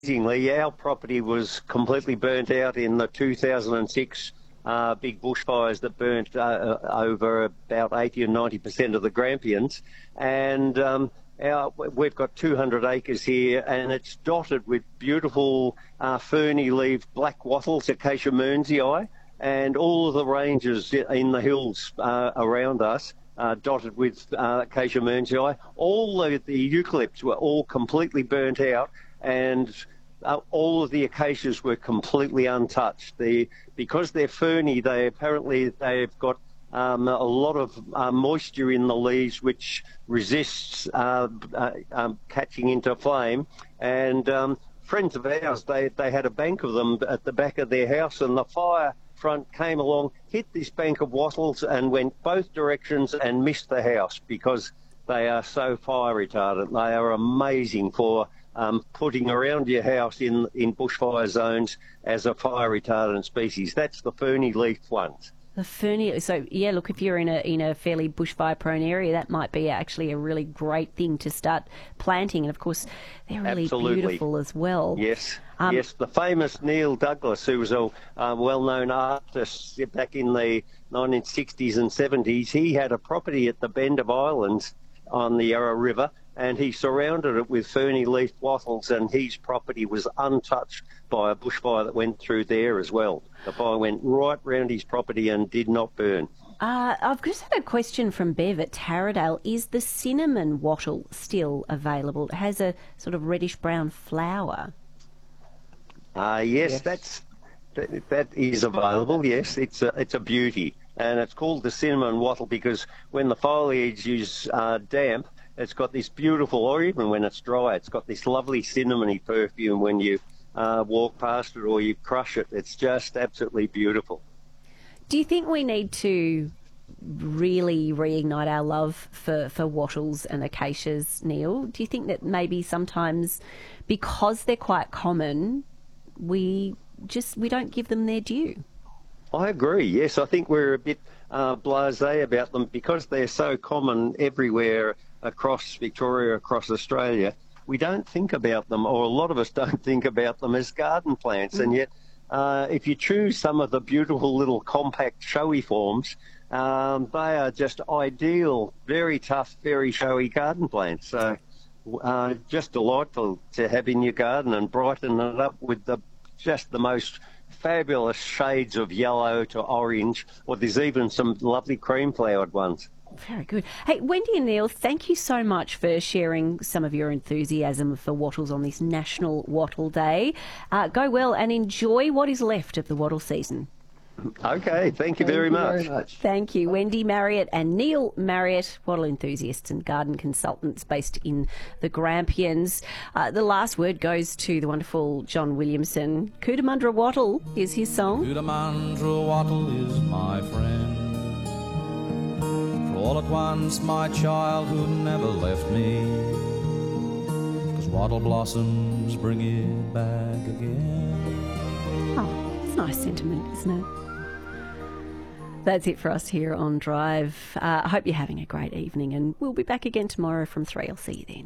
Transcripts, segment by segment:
Amazingly, our property was completely burnt out in the 2006 big bushfires that burnt over about 80 and 90% of the Grampians. And we've got 200 acres here, and it's dotted with beautiful ferny-leaved black wattles, Acacia mearnsii, and all of the ranges in the hills around us dotted with Acacia mearnsii. All the eucalypts were all completely burnt out, and all of the acacias were completely untouched. Because they're ferny, they've got a lot of moisture in the leaves, which resists catching into flame. And friends of ours, they had a bank of them at the back of their house, and the fire front came along, hit this bank of wattles, and went both directions and missed the house because they are so fire retardant. They are amazing for putting around your house in bushfire zones as a fire retardant species. That's the ferny leaf ones. The ferny. So yeah, look, if you're in a fairly bushfire prone area, that might be actually a really great thing to start planting. And of course, they're really beautiful as well. Yes. Yes, the famous Neil Douglas, who was a well-known artist back in the 1960s and 70s, he had a property at the Bend of Islands on the Yarra River, and he surrounded it with ferny leaf wattles, and his property was untouched by a bushfire that went through there as well. The fire went right round his property and did not burn. I've just had a question from Bev at Taradale. Is the cinnamon wattle still available? It has a sort of reddish-brown flower. Yes, that is available. Yes, it's a beauty, and it's called the cinnamon wattle because when the foliage is damp, it's got this beautiful, or even when it's dry, it's got this lovely cinnamony perfume when you walk past it or you crush it. It's just absolutely beautiful. Do you think we need to really reignite our love for wattles and acacias, Neil? Do you think that maybe sometimes, because they're quite common, we don't give them their due? I agree, yes. I think we're a bit blasé about them because they're so common everywhere across Victoria, across Australia. We don't think about them, or a lot of us don't think about them as garden plants. And yet, if you choose some of the beautiful little compact showy forms, they are just ideal, very tough, very showy garden plants. So just delightful to have in your garden and brighten it up with just the most fabulous shades of yellow to orange, or there's even some lovely cream-flowered ones. Very good. Hey, Wendy and Neil, thank you so much for sharing some of your enthusiasm for wattles on this National Wattle Day. Go well and enjoy what is left of the wattle season. Okay, thank you very much. Thank you. Wendy Marriott and Neil Marriott, wattle enthusiasts and garden consultants based in the Grampians. The last word goes to the wonderful John Williamson. Cootamundra Wattle is his song. Cootamundra Wattle is my friend. For all at once my childhood never left me, 'cause wattle blossoms bring it back again. Oh, it's a nice sentiment, isn't it? That's it for us here on Drive. I hope you're having a great evening, and we'll be back again tomorrow from 3. I'll see you then.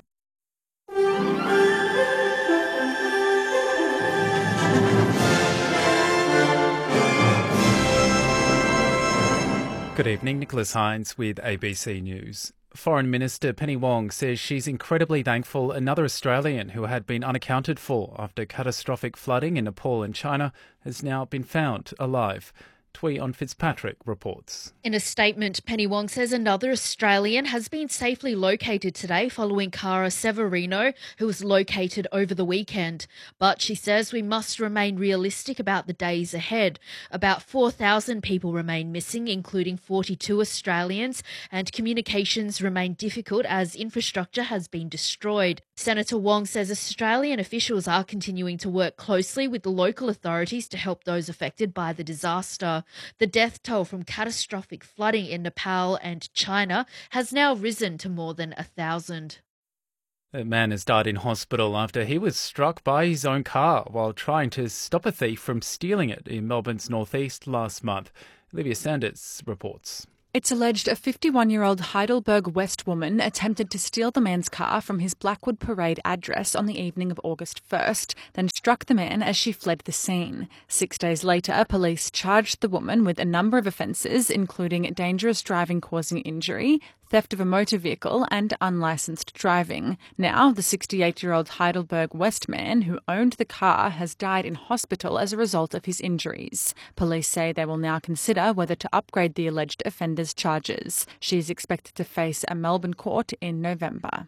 Good evening, Nicholas Hines with ABC News. Foreign Minister Penny Wong says she's incredibly thankful another Australian who had been unaccounted for after catastrophic flooding in Nepal and China has now been found alive. Twee on Fitzpatrick reports. In a statement, Penny Wong says another Australian has been safely located today following Cara Severino, who was located over the weekend. But she says we must remain realistic about the days ahead. About 4,000 people remain missing, including 42 Australians, and communications remain difficult as infrastructure has been destroyed. Senator Wong says Australian officials are continuing to work closely with the local authorities to help those affected by the disaster. The death toll from catastrophic flooding in Nepal and China has now risen to more than 1,000. A man has died in hospital after he was struck by his own car while trying to stop a thief from stealing it in Melbourne's northeast last month. Olivia Sanders reports. It's alleged a 51-year-old Heidelberg West woman attempted to steal the man's car from his Blackwood Parade address on the evening of August 1st, then struck the man as she fled the scene. 6 days later, police charged the woman with a number of offences, including dangerous driving causing injury, theft of a motor vehicle and unlicensed driving. Now, the 68-year-old Heidelberg West man who owned the car has died in hospital as a result of his injuries. Police say they will now consider whether to upgrade the alleged offender's charges. She is expected to face a Melbourne court in November.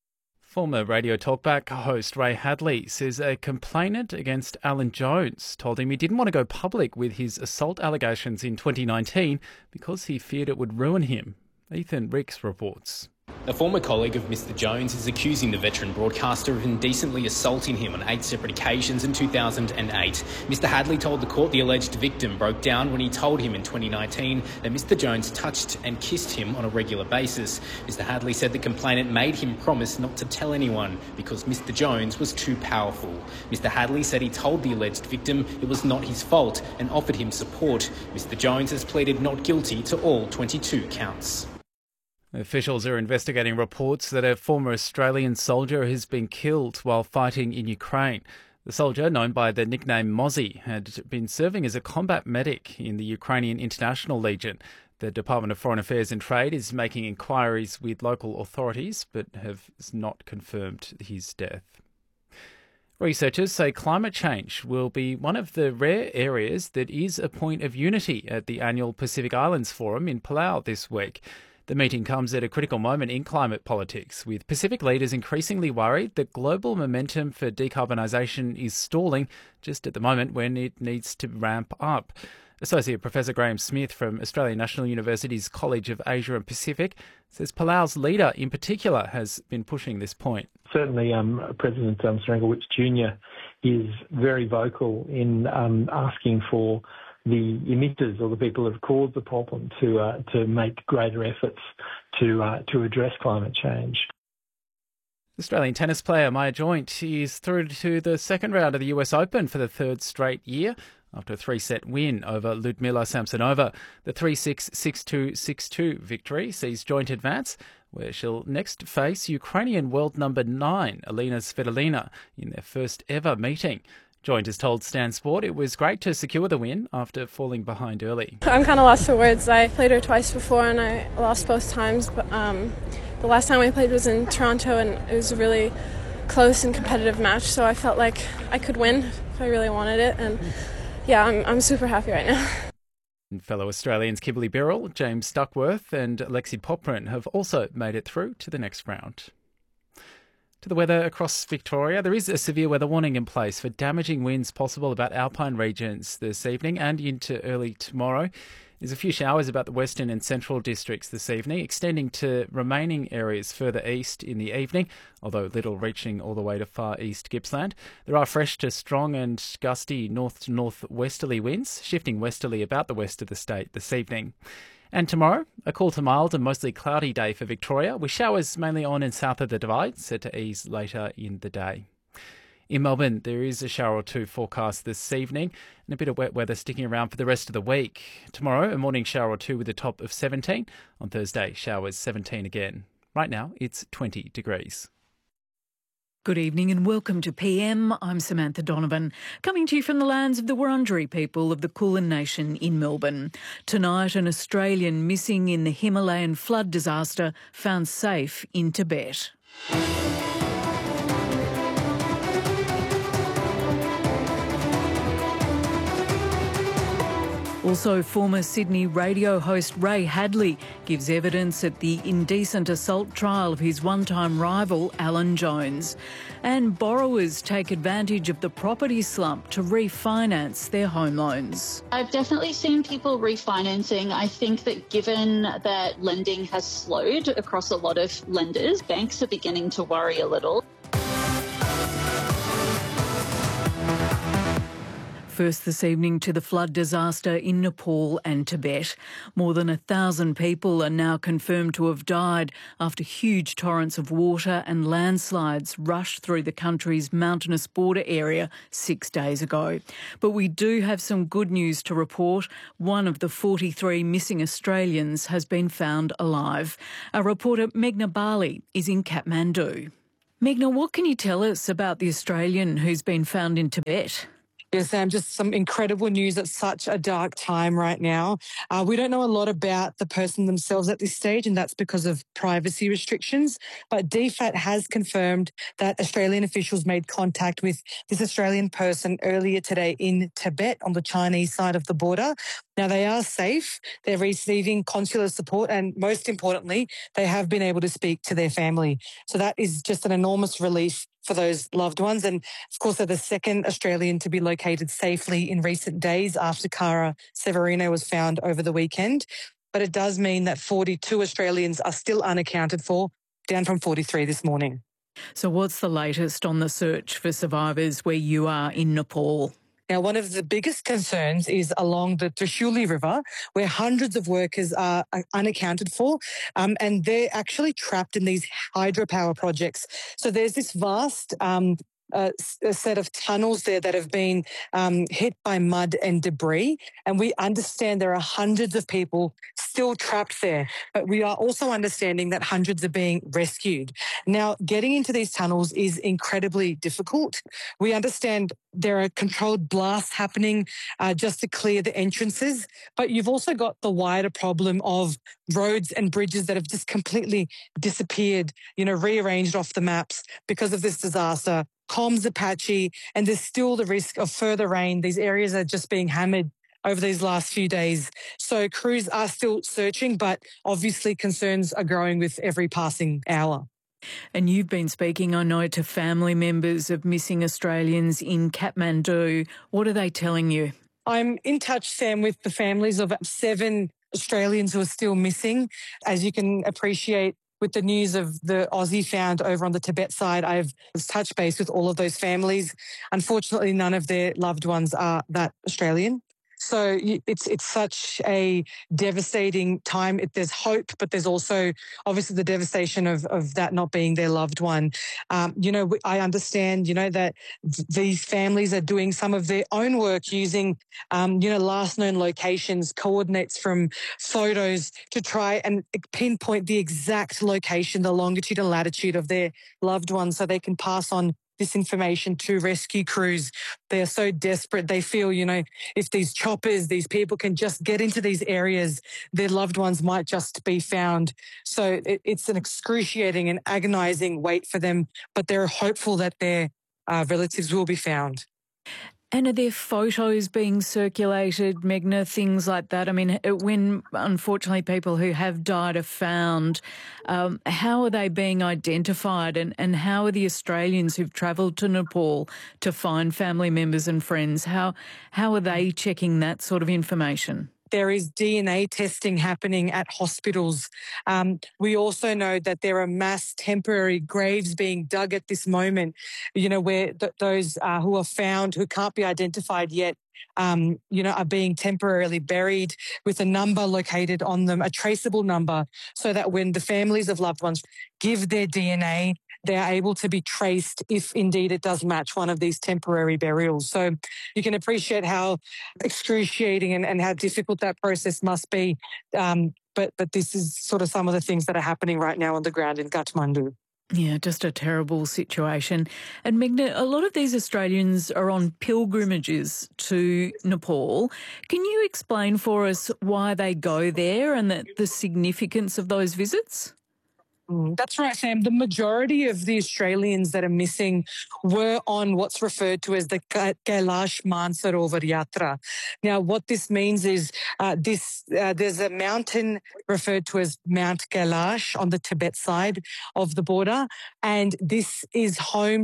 Former Radio Talkback host Ray Hadley says a complainant against Alan Jones told him he didn't want to go public with his assault allegations in 2019 because he feared it would ruin him. Ethan Ricks reports. A former colleague of Mr Jones is accusing the veteran broadcaster of indecently assaulting him on 8 separate occasions in 2008. Mr Hadley told the court the alleged victim broke down when he told him in 2019 that Mr Jones touched and kissed him on a regular basis. Mr Hadley said the complainant made him promise not to tell anyone because Mr Jones was too powerful. Mr Hadley said he told the alleged victim it was not his fault and offered him support. Mr Jones has pleaded not guilty to all 22 counts. Officials are investigating reports that a former Australian soldier has been killed while fighting in Ukraine. The soldier, known by the nickname Mozzie, had been serving as a combat medic in the Ukrainian International Legion. The Department of Foreign Affairs and Trade is making inquiries with local authorities but have not confirmed his death. Researchers say climate change will be one of the rare areas that is a point of unity at the annual Pacific Islands Forum in Palau this week. The meeting comes at a critical moment in climate politics, with Pacific leaders increasingly worried that global momentum for decarbonisation is stalling just at the moment when it needs to ramp up. Associate Professor Graham Smith from Australian National University's College of Asia and Pacific says Palau's leader in particular has been pushing this point. Certainly President Stranglewitz Jr. is very vocal in asking for the emitters or the people who have caused the problem to make greater efforts to address climate change. Australian tennis player Maya Joint is through to the second round of the US Open for the third straight year after a 3-set win over Ludmila Samsonova. The 3-6, 6-2, 6-2 victory sees Joint advance, where she'll next face Ukrainian world number 9 Elena Svitolina in their first ever meeting. Joint has told Stan Sport it was great to secure the win after falling behind early. I'm kind of lost for words. I played her twice before and I lost both times. But the last time we played was in Toronto and it was a really close and competitive match. So I felt like I could win if I really wanted it. And yeah, I'm super happy right now. And fellow Australians Kimberly Birrell, James Duckworth and Lexi Poprin have also made it through to the next round. To the weather across Victoria, there is a severe weather warning in place for damaging winds possible about alpine regions this evening and into early tomorrow. There's a few showers about the western and central districts this evening, extending to remaining areas further east in the evening, although little reaching all the way to far east Gippsland. There are fresh to strong and gusty north to northwesterly winds, shifting westerly about the west of the state this evening. And tomorrow, a cool to mild and mostly cloudy day for Victoria, with showers mainly on and south of the Divide, set to ease later in the day. In Melbourne, there is a shower or two forecast this evening and a bit of wet weather sticking around for the rest of the week. Tomorrow, a morning shower or two with a top of 17. On Thursday, showers 17 again. Right now, it's 20 degrees. Good evening and welcome to PM. I'm Samantha Donovan, coming to you from the lands of the Wurundjeri people of the Kulin Nation in Melbourne. Tonight, an Australian missing in the Himalayan flood disaster found safe in Tibet. Also, former Sydney radio host Ray Hadley gives evidence at the indecent assault trial of his one-time rival, Alan Jones. And borrowers take advantage of the property slump to refinance their home loans. I've definitely seen people refinancing. I think that given that lending has slowed across a lot of lenders, banks are beginning to worry a little. First this evening to the flood disaster in Nepal and Tibet. More than 1,000 people are now confirmed to have died after huge torrents of water and landslides rushed through the country's mountainous border area 6 days ago. But we do have some good news to report. One of the 43 missing Australians has been found alive. Our reporter Meghna Bali is in Kathmandu. Meghna, what can you tell us about the Australian who's been found in Tibet? Yes, Sam, just some incredible news at such a dark time right now. We don't know a lot about the person themselves at this stage, and that's because of privacy restrictions. But DFAT has confirmed that Australian officials made contact with this Australian person earlier today in Tibet on the Chinese side of the border. Now, they are safe. They're receiving consular support, and most importantly, they have been able to speak to their family. So that is just an enormous relief for those loved ones. And of course, they're the second Australian to be located safely in recent days after Cara Severino was found over the weekend. But it does mean that 42 Australians are still unaccounted for, down from 43 this morning. So what's the latest on the search for survivors where you are in Nepal? Now, one of the biggest concerns is along the Trishuli River, where hundreds of workers are unaccounted for, and they're actually trapped in these hydropower projects. So there's this vast a set of tunnels there that have been hit by mud and debris. And we understand there are hundreds of people still trapped there. But we are also understanding that hundreds are being rescued. Now, getting into these tunnels is incredibly difficult. We understand there are controlled blasts happening just to clear the entrances. But you've also got the wider problem of roads and bridges that have just completely disappeared, rearranged off the maps because of this disaster. Comms are patchy, and there's still the risk of further rain. These areas are just being hammered over these last few days. So crews are still searching, but obviously concerns are growing with every passing hour. And you've been speaking, I know, to family members of missing Australians in Kathmandu. What are they telling you? I'm in touch, Sam, with the families of 7 Australians who are still missing. As you can appreciate, with the news of the Aussie found over on the Tibet side, I've touched base with all of those families. Unfortunately, none of their loved ones are that Australian. So it's such a devastating time. There's hope, but there's also obviously the devastation of that not being their loved one. I understand, that these families are doing some of their own work using, last known locations, coordinates from photos to try and pinpoint the exact location, the longitude and latitude of their loved ones so they can pass on this information to rescue crews. They are so desperate. They feel, if these choppers, these people can just get into these areas, their loved ones might just be found. So it's an excruciating and agonizing wait for them, but they're hopeful that their relatives will be found. And are there photos being circulated, Meghna, things like that? I mean, when, unfortunately, people who have died are found, how are they being identified and how are the Australians who've travelled to Nepal to find family members and friends, how are they checking that sort of information? There is DNA testing happening at hospitals. We also know that there are mass temporary graves being dug at this moment, where those who are found, who can't be identified yet, are being temporarily buried with a number located on them, a traceable number, so that when the families of loved ones give their DNA, they're able to be traced if indeed it does match one of these temporary burials. So you can appreciate how excruciating and how difficult that process must be. But this is sort of some of the things that are happening right now on the ground in Kathmandu. Yeah, just a terrible situation. And Meghna, a lot of these Australians are on pilgrimages to Nepal. Can you explain for us why they go there and the significance of those visits? That's right, Sam. The majority of the Australians that are missing were on what's referred to as the Kailash Mansarovar Yatra. Now, what this means is there's a mountain referred to as Mount Kailash on the Tibet side of the border, and this is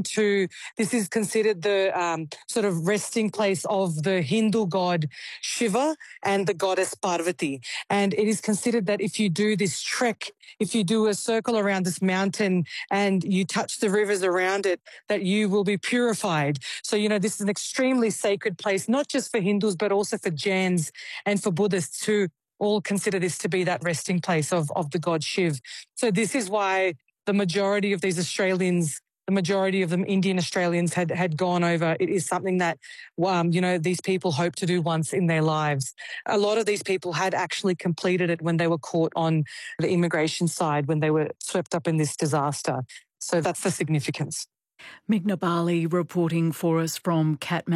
considered the sort of resting place of the Hindu god Shiva and the goddess Parvati. And it is considered that if you do this trek, if you do a circle circle around this mountain and you touch the rivers around it, that you will be purified. So, this is an extremely sacred place, not just for Hindus, but also for Jains and for Buddhists who all consider this to be that resting place of the god Shiv. So this is why the majority of these Australians, the majority of them Indian Australians had gone over. It is something that, these people hope to do once in their lives. A lot of these people had actually completed it when they were caught on the immigration side, when they were swept up in this disaster. So that's the significance. Meghna Bali reporting for us from Kathmandu.